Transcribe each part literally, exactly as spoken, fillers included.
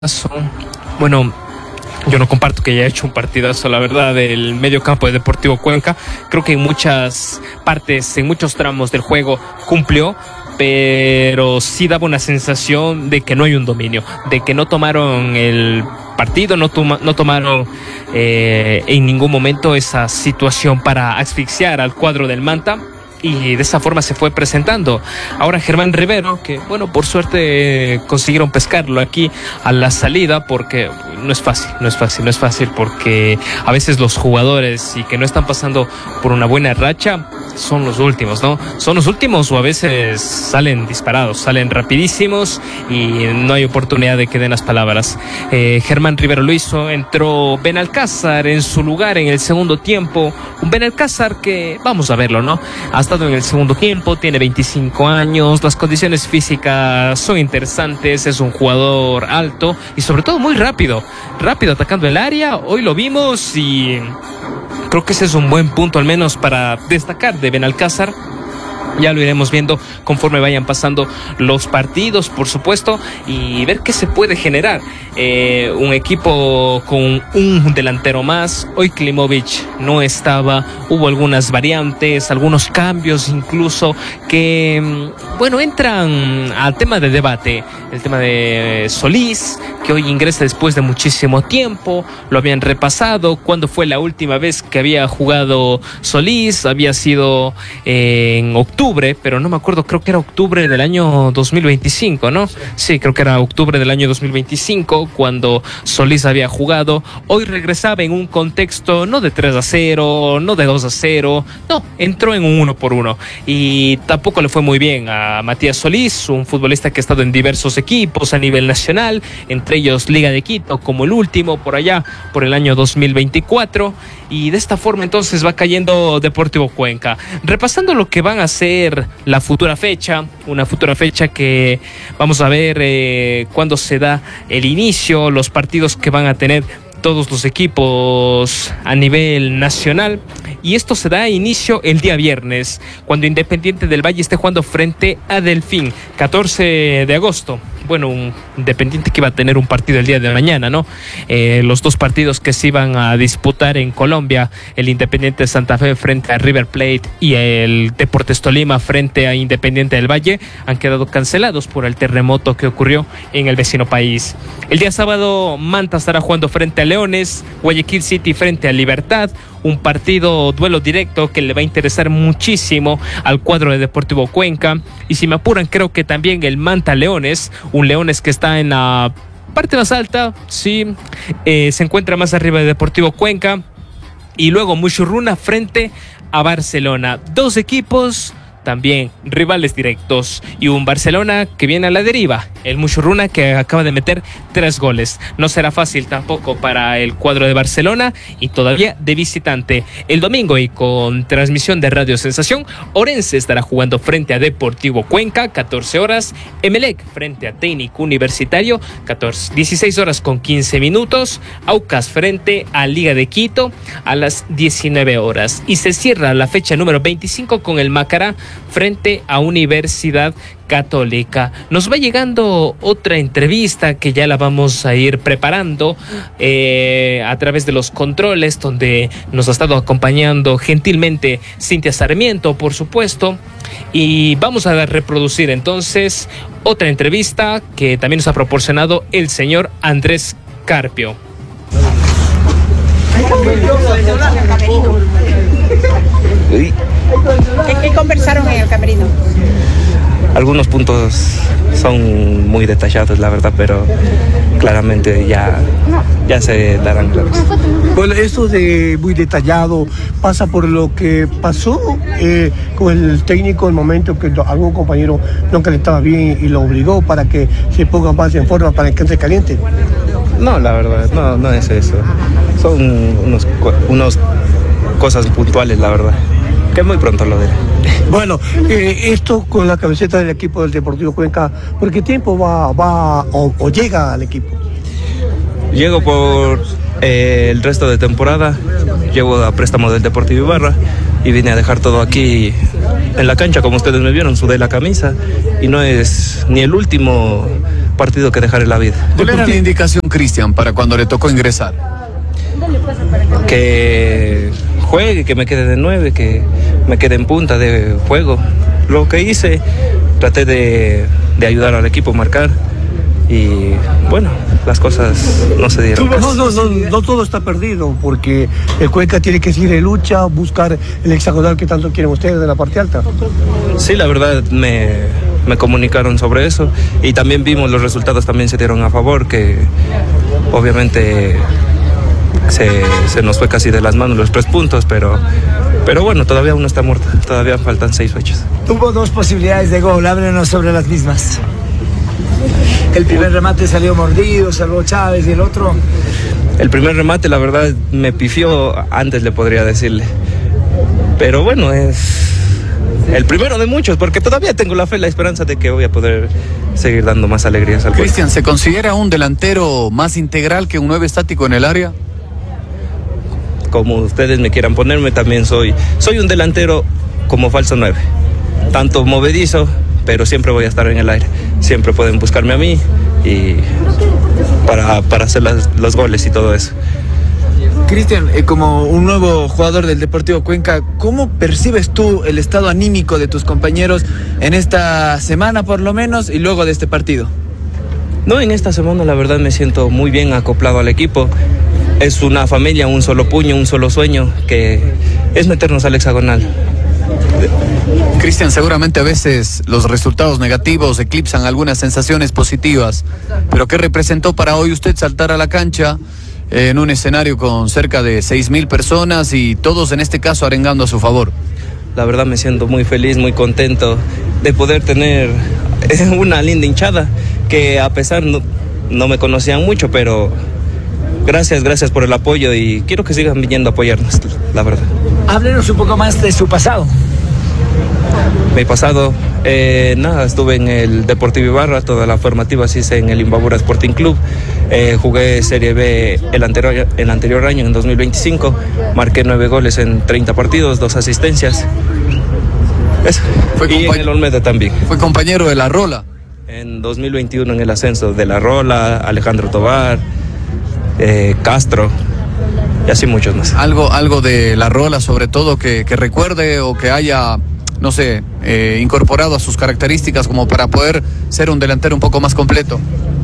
Bueno, yo no comparto que haya hecho un partidazo, la verdad, del medio campo de Deportivo Cuenca. Creo que en muchas partes, en muchos tramos del juego cumplió, pero sí daba una sensación de que no hay un dominio, de que no tomaron el partido, no, toma, no tomaron eh, en ningún momento esa situación para asfixiar al cuadro del Manta. Y de esa forma se fue presentando. Ahora Germán Rivero, que bueno, por suerte eh, consiguieron pescarlo aquí a la salida, porque no es fácil, no es fácil, no es fácil, porque a veces los jugadores y que no están pasando por una buena racha son los últimos, ¿no? Son los últimos o a veces salen disparados, salen rapidísimos y no hay oportunidad de que den las palabras. Eh, Germán Rivero lo hizo, entró Benalcázar en su lugar en el segundo tiempo. Un Benalcázar que, vamos a verlo, ¿no? Hasta en el segundo tiempo, tiene veinticinco años, las condiciones físicas son interesantes, es un jugador alto y sobre todo muy rápido, rápido atacando el área. Hoy lo vimos y creo que ese es un buen punto al menos para destacar de Benalcázar. Ya lo iremos viendo conforme vayan pasando los partidos, por supuesto, y ver qué se puede generar. Eh, un equipo con un delantero más. Hoy Klimovic no estaba, hubo algunas variantes, algunos cambios incluso que, bueno, entran al tema de debate. El tema de Solís, que hoy ingresa después de muchísimo tiempo. Lo habían repasado. ¿Cuándo fue la última vez que había jugado Solís? Había sido eh, en octubre, pero no me acuerdo, creo que era octubre del año dos mil veinticinco, ¿no? Sí, creo que era octubre del año dos mil veinticinco cuando Solís había jugado. Hoy regresaba en un contexto no de tres a cero, no de dos a cero, no, entró en un uno por uno y tampoco le fue muy bien a Matías Solís, un futbolista que ha estado en diversos equipos a nivel nacional, entre ellos Liga de Quito como el último por allá, por el año dos mil veinticuatro, y de esta forma entonces va cayendo Deportivo Cuenca. Repasando lo que van a ser la futura fecha, una futura fecha que vamos a ver eh, cuándo se da el inicio, los partidos que van a tener todos los equipos a nivel nacional, y esto se da inicio el día viernes, cuando Independiente del Valle esté jugando frente a Delfín, catorce de agosto. Bueno, un Independiente que iba a tener un partido el día de mañana, ¿no? Eh, los dos partidos que se iban a disputar en Colombia, el Independiente de Santa Fe frente a River Plate y el Deportes Tolima frente a Independiente del Valle, han quedado cancelados por el terremoto que ocurrió en el vecino país. El día sábado, Manta estará jugando frente a Leones, Guayaquil City frente a Libertad, un partido, duelo directo que le va a interesar muchísimo al cuadro de Deportivo Cuenca, y si me apuran creo que también el Manta Leones, un Leones que está en la parte más alta, sí, eh, se encuentra más arriba de Deportivo Cuenca, y luego Muchurruna frente a Barcelona, dos equipos también rivales directos, y un Barcelona que viene a la deriva, el Muchurruna que acaba de meter tres goles. No será fácil tampoco para el cuadro de Barcelona, y todavía de visitante. El domingo, y con transmisión de Radio Sensación, Orense estará jugando frente a Deportivo Cuenca, catorce horas, Emelec frente a Técnico Universitario, catorce, dieciséis horas con quince minutos, Aucas frente a Liga de Quito a las diecinueve horas, y se cierra la fecha número veinticinco con el Macará frente a Universidad Católica. Nos va llegando otra entrevista que ya la vamos a ir preparando eh, a través de los controles, donde nos ha estado acompañando gentilmente Cintia Sarmiento, por supuesto, y vamos a reproducir entonces otra entrevista que también nos ha proporcionado el señor Andrés Carpio. ¿Qué, ¿Qué conversaron en el camerino? Algunos puntos son muy detallados, la verdad, pero claramente ya, ya se darán claros. Bueno, esto de muy detallado pasa por lo que pasó eh, con el técnico en el momento que algún compañero no calentaba bien y lo obligó para que se ponga más en forma para que entre caliente. No, la verdad, no, no es eso. Son unos, unos cosas puntuales, la verdad, que muy pronto lo diré. Bueno, eh, esto con la camiseta del equipo del Deportivo Cuenca, ¿por qué tiempo va, va o, o llega al equipo? Llego por eh, el resto de temporada, llevo a préstamo del Deportivo Ibarra y vine a dejar todo aquí en la cancha, como ustedes me vieron, sudé la camisa y no es ni el último partido que dejaré la vida. ¿Cuál era la indicación, Cristian, para cuando le tocó ingresar? Que juegue, que me quede de nueve, que me quede en punta de juego. Lo que hice, traté de, de ayudar al equipo a marcar y bueno, las cosas no se dieron. No, no, no, no todo está perdido porque el Cuenca tiene que seguir en lucha, buscar el hexagonal que tanto quieren ustedes de la parte alta. Sí, la verdad me, me comunicaron sobre eso y también vimos los resultados, también se dieron a favor, que obviamente se, se nos fue casi de las manos los tres puntos, pero, pero bueno, todavía uno está muerto, todavía faltan seis fechas. Tuvo dos posibilidades de gol, háblenos sobre las mismas. El primer remate salió mordido, salvó Chávez, y el otro... El primer remate, la verdad, me pifió, antes le podría decirle. Pero bueno, es el primero de muchos, porque todavía tengo la fe y la esperanza de que voy a poder seguir dando más alegrías al Cristian, ¿se considera un delantero más integral que un nueve estático en el área? Como ustedes me quieran ponerme, también soy, soy un delantero como falso nueve. Tanto movedizo, pero siempre voy a estar en el aire. Siempre pueden buscarme a mí y para, para hacer las, los goles y todo eso. Cristian, eh, como un nuevo jugador del Deportivo Cuenca, ¿cómo percibes tú el estado anímico de tus compañeros en esta semana por lo menos y luego de este partido? No, en esta semana la verdad me siento muy bien acoplado al equipo. Es una familia, un solo puño, un solo sueño, que es meternos al hexagonal. Cristian, seguramente a veces los resultados negativos eclipsan algunas sensaciones positivas, pero ¿qué representó para hoy usted saltar a la cancha en un escenario con cerca de seis mil personas y todos en este caso arengando a su favor? La verdad me siento muy feliz, muy contento de poder tener una linda hinchada que a pesar no, no me conocían mucho, pero gracias, gracias por el apoyo y quiero que sigan viniendo a apoyarnos, la verdad. Háblenos un poco más de su pasado. Mi pasado, eh, nada, estuve en el Deportivo Ibarra, toda la formativa se hice en el Imbabura Sporting Club, eh, jugué Serie B el anterior, el anterior año, en dos mil veinticinco, marqué nueve goles en treinta partidos, dos asistencias. Eso. Fue y en el Olmedo también. Fue compañero de La Rola. En dos mil veintiuno en el ascenso de La Rola, Alejandro Tobar, eh, Castro y así muchos más. Algo, algo de La Rola sobre todo que, que recuerde o que haya, no sé, eh, incorporado a sus características como para poder ser un delantero un poco más completo.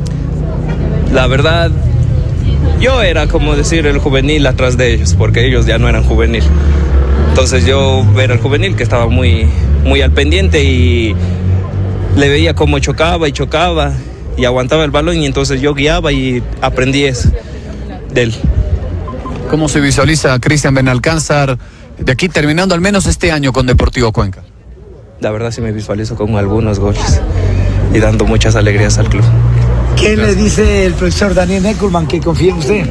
La verdad, yo era como decir el juvenil atrás de ellos, porque ellos ya no eran juvenil. Entonces yo era el juvenil que estaba muy, muy al pendiente y le veía cómo chocaba y chocaba y aguantaba el balón y entonces yo guiaba y aprendí eso de él. ¿Cómo se visualiza a Cristian Benalcázar de aquí terminando al menos este año con Deportivo Cuenca? La verdad sí me visualizo con algunos goles y dando muchas alegrías al club. ¿Qué le dice el profesor Daniel Neckelman que confía en usted?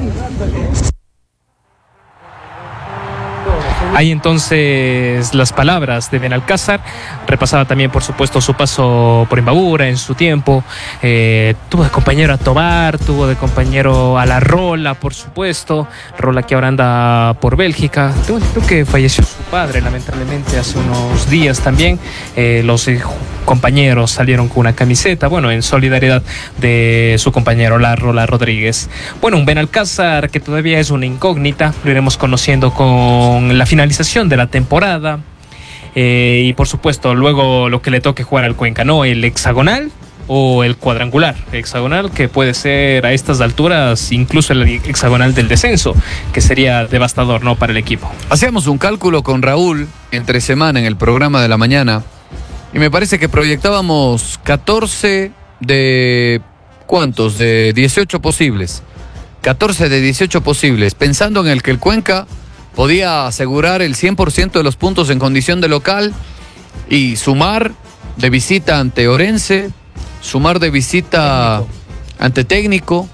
Hay entonces las palabras de Benalcázar. Repasaba también, por supuesto, su paso por Imbabura en su tiempo. Eh, tuvo de compañero a Tobar, tuvo de compañero a La Rola, por supuesto. Rola que ahora anda por Bélgica. Creo, creo que falleció su padre, lamentablemente, hace unos días también. Eh, los eh, compañeros salieron con una camiseta, bueno, en solidaridad de su compañero La Rola Rodríguez. Bueno, un Benalcázar que todavía es una incógnita. Lo iremos conociendo con la finalización de la temporada. Eh, y por supuesto, luego lo que le toque jugar al Cuenca, ¿no? El hexagonal o el cuadrangular. Hexagonal que puede ser a estas alturas incluso el hexagonal del descenso, que sería devastador, ¿no? Para el equipo. Hacíamos un cálculo con Raúl entre semana en el programa de la mañana y me parece que proyectábamos catorce de... ¿cuántos? De dieciocho posibles. catorce de dieciocho posibles, pensando en el que el Cuenca podía asegurar el cien por ciento de los puntos en condición de local y sumar de visita ante Orense, sumar de visita técnico. ante Técnico.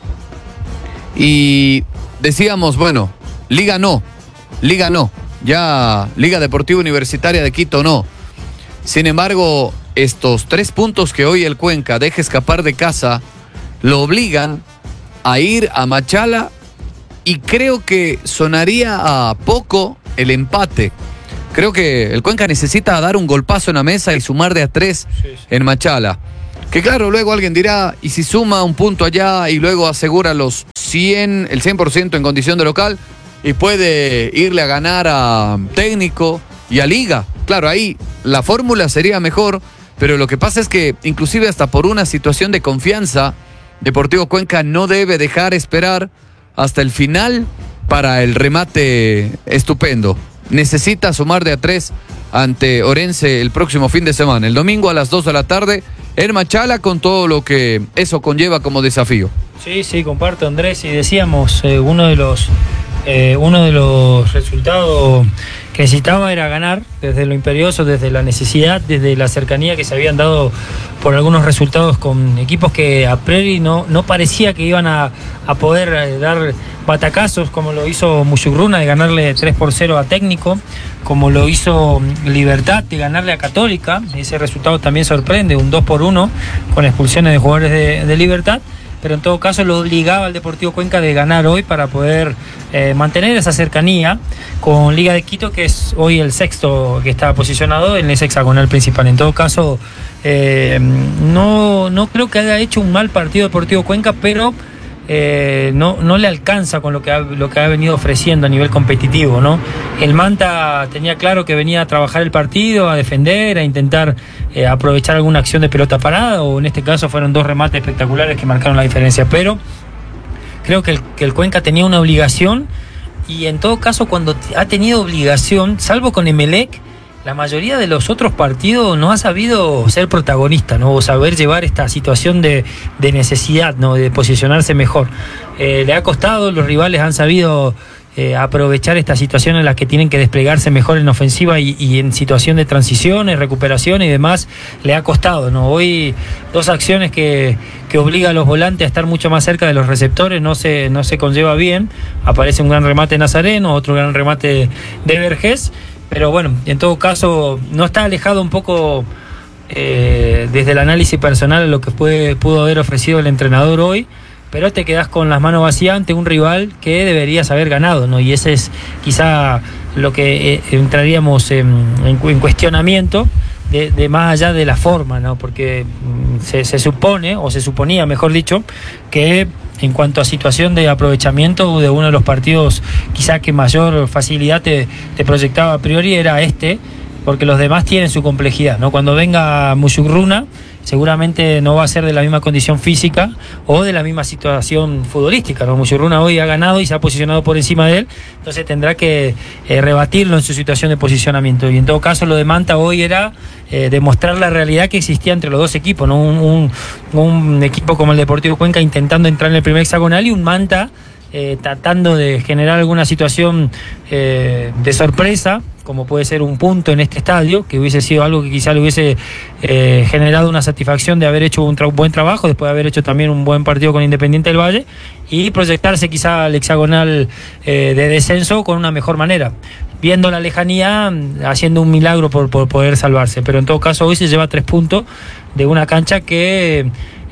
Y decíamos, bueno, Liga no, Liga no, ya Liga Deportiva Universitaria de Quito no. Sin embargo, estos tres puntos que hoy el Cuenca deja escapar de casa lo obligan a ir a Machala. Y creo que sonaría a poco el empate. Creo que el Cuenca necesita dar un golpazo en la mesa y sumar de a tres sí, sí. en Machala. Que claro, luego alguien dirá, y si suma un punto allá y luego asegura los cien, el cien por ciento en condición de local y puede irle a ganar a Técnico y a Liga. Claro, ahí la fórmula sería mejor, pero lo que pasa es que inclusive hasta por una situación de confianza, Deportivo Cuenca no debe dejar esperar hasta el final para el remate estupendo. Necesita sumar de a tres ante Orense el próximo fin de semana, el domingo a las dos de la tarde, en Machala, con todo lo que eso conlleva como desafío. Sí, sí, comparto, Andrés, y decíamos, eh, uno de los eh, uno de los resultados que necesitaba era ganar, desde lo imperioso, desde la necesidad, desde la cercanía que se habían dado por algunos resultados con equipos que a priori no, no parecía que iban a, a poder eh, dar batacazos, como lo hizo Musugruna de ganarle tres por cero a Técnico, como lo hizo Libertad de ganarle a Católica. Ese resultado también sorprende, un dos por uno con expulsiones de jugadores de, de Libertad, pero en todo caso lo obligaba al Deportivo Cuenca de ganar hoy para poder eh, mantener esa cercanía con Liga de Quito, que es hoy el sexto que está posicionado en ese hexagonal principal. En todo caso, eh, no, no creo que haya hecho un mal partido Deportivo Cuenca, pero Eh, no, no le alcanza con lo que, ha, lo que ha venido ofreciendo a nivel competitivo, ¿no? El Manta tenía claro que venía a trabajar el partido, a defender, a intentar eh, aprovechar alguna acción de pelota parada, o en este caso fueron dos remates espectaculares que marcaron la diferencia, pero creo que el, que el Cuenca tenía una obligación, y en todo caso cuando ha tenido obligación, salvo con Emelec, la mayoría de los otros partidos no ha sabido ser protagonista, ¿no? O saber llevar esta situación de, de necesidad, ¿no? De posicionarse mejor. Eh, le ha costado, los rivales han sabido eh, aprovechar esta situación en la que tienen que desplegarse mejor en ofensiva y, y en situación de transiciones, recuperación y demás, le ha costado, ¿no? Hoy dos acciones que, que obliga a los volantes a estar mucho más cerca de los receptores, no se, no se conlleva bien. Aparece un gran remate de Nazareno, otro gran remate de Vergés. Pero bueno, en todo caso, no está alejado un poco eh, desde el análisis personal de lo que puede, pudo haber ofrecido el entrenador hoy, pero te quedás con las manos vacías ante un rival que deberías haber ganado, ¿no? Y ese es quizá lo que eh, entraríamos en, en, en cuestionamiento de, de más allá de la forma, ¿no? Porque mm, se, se supone, o se suponía, mejor dicho, que en cuanto a situación de aprovechamiento de uno de los partidos quizá que mayor facilidad te, te proyectaba a priori era este, porque los demás tienen su complejidad, ¿no? Cuando venga Musugruna, seguramente no va a ser de la misma condición física o de la misma situación futbolística, ¿no? Musugruna hoy ha ganado y se ha posicionado por encima de él, entonces tendrá que eh, rebatirlo en su situación de posicionamiento, y en todo caso lo de Manta hoy era eh, demostrar la realidad que existía entre los dos equipos, ¿no? Un, un, un equipo como el Deportivo Cuenca intentando entrar en el primer hexagonal y un Manta eh, tratando de generar alguna situación eh, de sorpresa, como puede ser un punto en este estadio, que hubiese sido algo que quizá le hubiese eh, generado una satisfacción de haber hecho un, tra- un buen trabajo, después de haber hecho también un buen partido con Independiente del Valle, y proyectarse quizá al hexagonal eh, de descenso con una mejor manera, viendo la lejanía, haciendo un milagro por, por poder salvarse. Pero en todo caso hoy se lleva tres puntos de una cancha que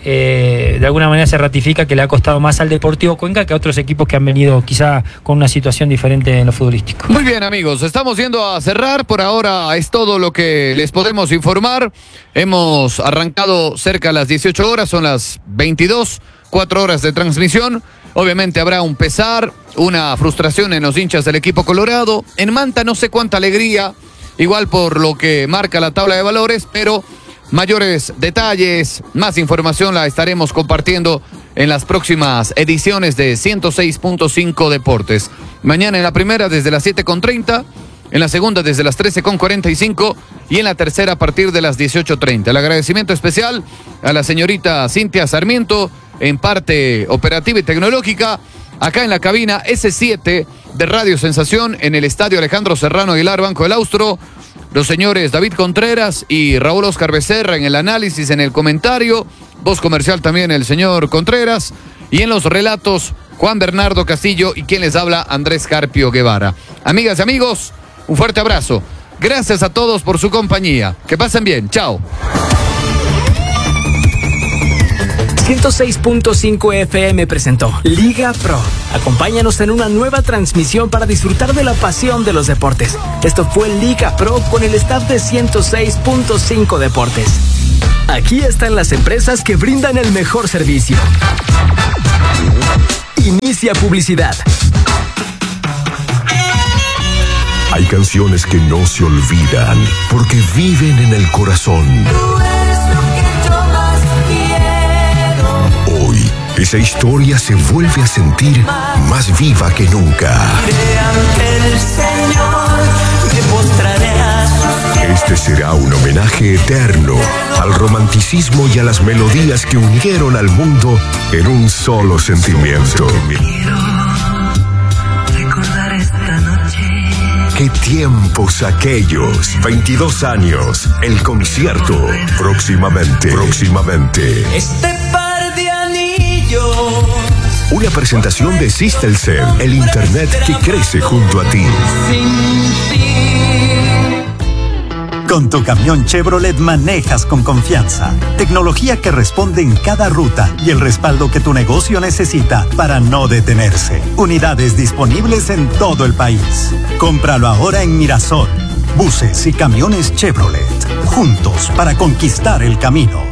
Eh, de alguna manera se ratifica que le ha costado más al Deportivo Cuenca que a otros equipos que han venido quizá con una situación diferente en lo futbolístico. Muy bien, amigos, estamos yendo a cerrar. Por ahora es todo lo que les podemos informar. Hemos arrancado cerca a las dieciocho horas, son las veintidós, cuatro horas de transmisión. Obviamente habrá un pesar, una frustración en los hinchas del equipo colorado. En Manta no sé cuánta alegría, igual por lo que marca la tabla de valores, pero mayores detalles, más información la estaremos compartiendo en las próximas ediciones de ciento seis punto cinco Deportes. Mañana en la primera desde las siete con treinta, en la segunda desde las trece con cuarenta y cinco y en la tercera a partir de las dieciocho treinta. El agradecimiento especial a la señorita Cintia Sarmiento, en parte operativa y tecnológica, acá en la cabina ese siete de Radio Sensación en el Estadio Alejandro Serrano Aguilar, Banco del Austro. Los señores David Contreras y Raúl Oscar Becerra en el análisis, en el comentario, voz comercial también el señor Contreras, y en los relatos Juan Bernardo Castillo y quien les habla Andrés Carpio Guevara. Amigas y amigos, un fuerte abrazo. Gracias a todos por su compañía. Que pasen bien. Chao. ciento seis punto cinco F M presentó Liga Pro. Acompáñanos en una nueva transmisión para disfrutar de la pasión de los deportes. Esto fue Liga Pro con el staff de ciento seis punto cinco Deportes. Aquí están las empresas que brindan el mejor servicio. Inicia publicidad. Hay canciones que no se olvidan porque viven en el corazón. Tú eres lo que yo más quiero. Hoy, esa historia se vuelve a sentir más viva que nunca. Ante el Señor me postraré a sus pies. Este será un homenaje eterno al romanticismo y a las melodías que unieron al mundo en un solo sentimiento. Quiero recordar esta noche. ¡Qué tiempos aquellos! veintidós años, el concierto. Próximamente, próximamente. Este par de anillos. Una presentación de Sistelcel, el internet que crece junto a ti. Sin ti. Con tu camión Chevrolet manejas con confianza. Tecnología que responde en cada ruta y el respaldo que tu negocio necesita para no detenerse. Unidades disponibles en todo el país. Cómpralo ahora en Mirasol. Buses y camiones Chevrolet. Juntos para conquistar el camino.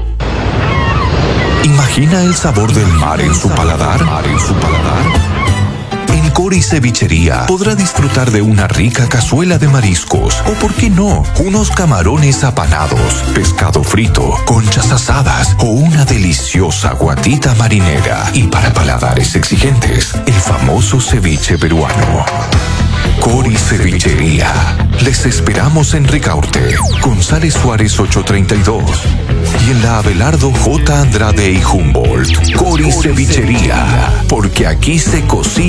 ¿Imagina el sabor del mar en su paladar? ¿Mar en su paladar? En Cori Cevichería podrá disfrutar de una rica cazuela de mariscos o, por qué no, unos camarones apanados, pescado frito, conchas asadas o una deliciosa guatita marinera. Y para paladares exigentes, el famoso ceviche peruano. Cori Cevichería. Les esperamos en Ricaurte, González Suárez ochocientos treinta y dos y en la Abelardo J. Andrade y Humboldt. Cori Cevichería, porque aquí se cocina